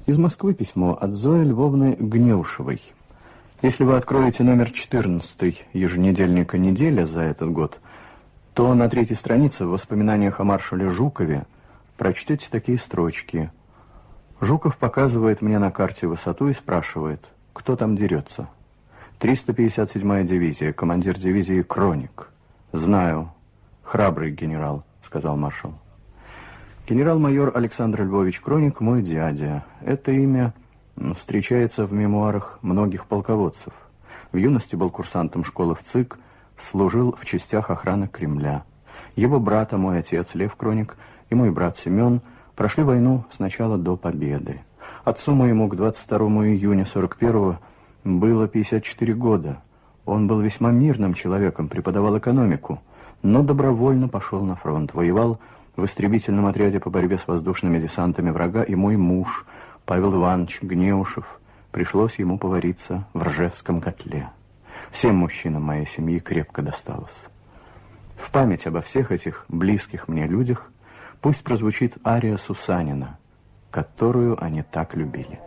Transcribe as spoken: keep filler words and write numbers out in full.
Из Москвы письмо от Зои Львовны Гнеушевой. Если вы откроете номер четырнадцатый еженедельника «Неделя» за этот год, то на третьей странице в воспоминаниях о маршале Жукове прочтете такие строчки. Жуков показывает мне на карте высоту и спрашивает, кто там дерется. триста пятьдесят седьмая дивизия, командир дивизии Кроник. Знаю. Храбрый генерал, сказал маршал. Генерал-майор Александр Львович Кроник мой дядя. Это имя встречается в мемуарах многих полководцев. В юности был курсантом школы в ЦИК, служил в частях охраны Кремля. Его брат, а мой отец Лев Кроник, и мой брат Семен прошли войну сначала до победы. Отцу моему к двадцать второму июня сорок первого было пятьдесят четыре года. Он был весьма мирным человеком, преподавал экономику, но добровольно пошел на фронт, воевал в истребительном отряде по борьбе с воздушными десантами врага, и мой муж, Павел Иванович Гнеушев, пришлось ему повариться в Ржевском котле. Всем мужчинам моей семьи крепко досталось. В память обо всех этих близких мне людях пусть прозвучит ария Сусанина, которую они так любили.